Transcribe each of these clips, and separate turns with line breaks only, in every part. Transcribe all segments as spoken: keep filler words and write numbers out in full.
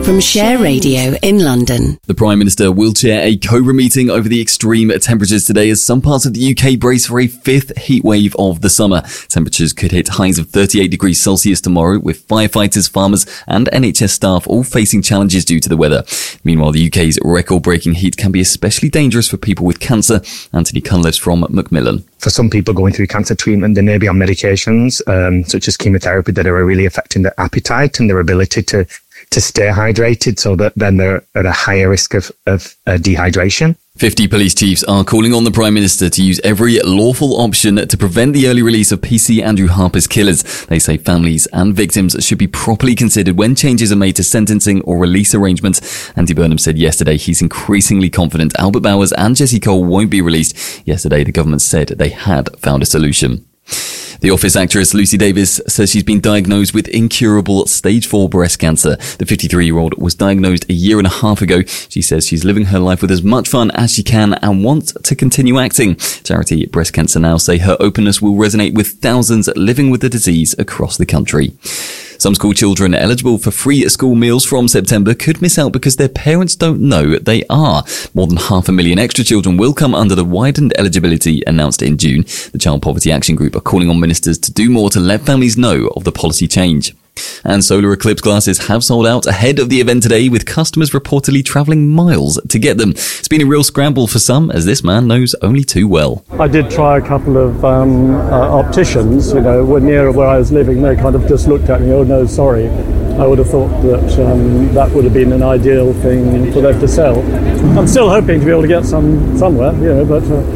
from Share Radio in London.
The Prime Minister will chair a COBRA meeting over the extreme temperatures today as some parts of the U K brace for a fifth heat wave of the summer. Temperatures could hit highs of thirty-eight degrees Celsius tomorrow, with firefighters, farmers and N H S staff all facing challenges due to the weather. Meanwhile, the U K's record-breaking heat can be especially dangerous for people with cancer. Anthony Cunliffe from Macmillan.
For some people going through cancer treatment, they may be on medications um, such as chemotherapy that are really affecting their appetite and their ability to to stay hydrated, so that then they're at a higher risk of, of uh, dehydration.
fifty police chiefs are calling on the Prime Minister to use every lawful option to prevent the early release of P C Andrew Harper's killers. They say families and victims should be properly considered when changes are made to sentencing or release arrangements. Andy Burnham said yesterday he's increasingly confident Albert Bowers and Jessie Cole won't be released. Yesterday, the government said they had found a solution. The Office actress Lucy Davis says she's been diagnosed with incurable stage four breast cancer. The fifty-three-year-old was diagnosed a year and a half ago. She says she's living her life with as much fun as she can and wants to continue acting. Charity Breast Cancer Now say her openness will resonate with thousands living with the disease across the country. Some school children eligible for free school meals from September could miss out because their parents don't know they are. More than half a million extra children will come under the widened eligibility announced in June. The Child Poverty Action Group are calling on ministers to do more to let families know of the policy change. And solar eclipse glasses have sold out ahead of the event today, with customers reportedly travelling miles to get them. It's been a real scramble for some, as this man knows only too well.
I did try a couple of um, uh, opticians, you know, were near where I was living. They kind of just looked at me, oh no, sorry. I would have thought that um, that would have been an ideal thing for them to sell. I'm still hoping to be able to get some somewhere, you know, but uh,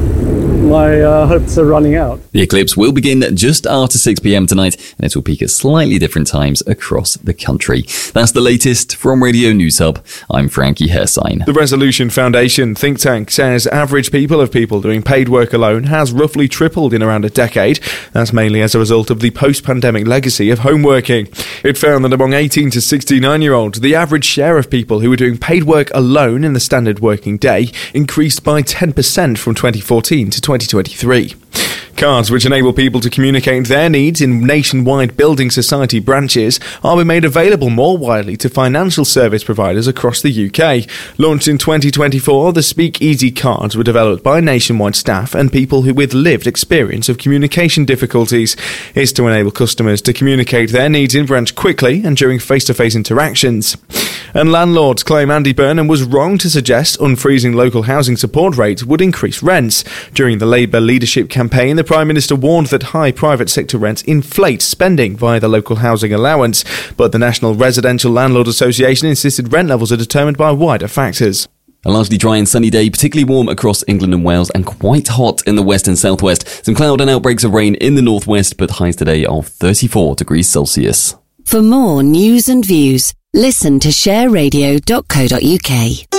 my uh, hopes are running out.
The eclipse will begin just after six p.m. tonight, and it will peak at slightly different times across the country. That's the latest from Radio News Hub. I'm Frankie Hersign.
The Resolution Foundation think tank says average people of people doing paid work alone has roughly tripled in around a decade. That's mainly as a result of the post-pandemic legacy of home working. It found that among eighteen to sixty-nine-year-olds, the average share of people who were doing paid work alone in the standard working day increased by ten percent from twenty fourteen to twenty twenty-three. Cards which enable people to communicate their needs in nationwide building society branches are being made available more widely to financial service providers across the U K. Launched in twenty twenty-four, the Speak Easy cards were developed by nationwide staff and people who with lived experience of communication difficulties. It's to enable customers to communicate their needs in branch quickly and during face-to-face interactions. And landlords claim Andy Burnham was wrong to suggest unfreezing local housing support rates would increase rents. During the Labour leadership campaign, the Prime Minister warned that high private sector rents inflate spending via the local housing allowance, but the National Residential Landlord Association insisted rent levels are determined by wider factors.
A largely dry and sunny day, particularly warm across England and Wales, and quite hot in the west and southwest. Some cloud and outbreaks of rain in the northwest, but highs today of thirty-four degrees Celsius.
For more news and views, listen to share radio dot co dot uk.